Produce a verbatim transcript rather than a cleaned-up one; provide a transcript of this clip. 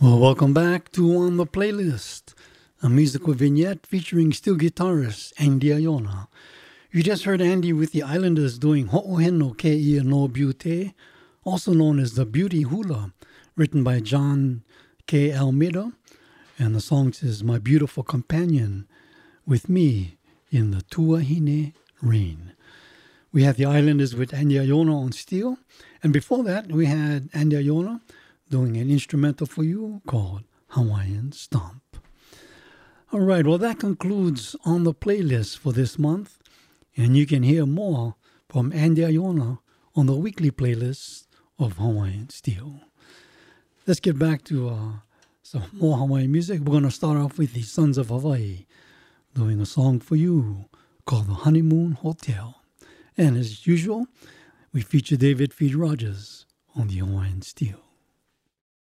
Well, welcome back to On the Playlist, a musical vignette featuring steel guitarist Andy Iona. You just heard Andy with the Islanders doing Ho'oheno Ke'ia no Beauty, also known as the Beauty Hula, written by John K. Almeida. And the song says, My Beautiful Companion, with me in the Tuahine Rain. We had the Islanders with Andy Iona on steel. And before that, we had Andy Iona doing an instrumental for you called Hawaiian Stomp. All right, well, that concludes On the Playlist for this month. And you can hear more from Andy Iona on the weekly playlist of Hawaiian Steel. Let's get back to uh, some more Hawaiian music. We're going to start off with the Sons of Hawaii doing a song for you called The Honeymoon Hotel. And as usual, we feature David Feed Rogers on the Hawaiian Steel.